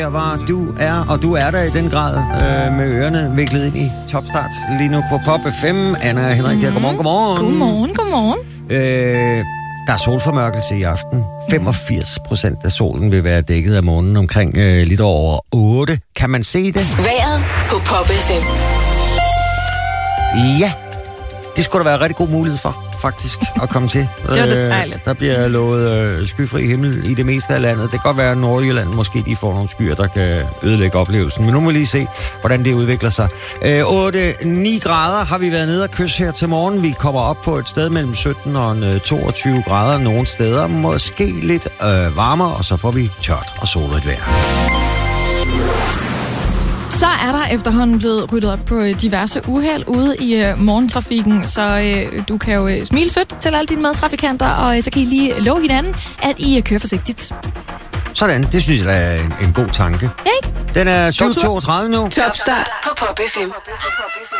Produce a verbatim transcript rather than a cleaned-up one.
Var du er, og du er der i den grad øh, med ørerne viklet ind i Topstart lige nu på Pop F M. Anna og Henrik, mm. godmorgen, godmorgen. Godmorgen, godmorgen. Øh, der er solformørkelse i aften. femogfirs procent af solen vil være dækket af månen omkring øh, lidt over otte. Kan man se det? Vejret på Pop F M. Ja, det skulle der være rigtig god mulighed for, faktisk, at komme til. Det var lidt dejligt. Der bliver lovet øh, skyfri himmel i det meste af landet. Det kan godt være, at Nordjylland måske de får nogle skyer, der kan ødelægge oplevelsen. Men nu må vi lige se, hvordan det udvikler sig. Øh, otte ni grader har vi været nede og kysse her til morgen. Vi kommer op på et sted mellem sytten og toogtyve grader nogle steder. Måske lidt øh, varmere, og så får vi tørt og soligt vejr. Så er der efterhånden blevet ryddet op på diverse uheld ude i øh, morgentrafikken, så øh, du kan jo øh, smile sødt til alle dine medtrafikanter, og øh, så kan I lige love hinanden, at I øh, kører forsigtigt. Sådan, det synes jeg er en, en god tanke. Ja, ikke? Den er syv toogtredive nu. Topstart på Pop F M.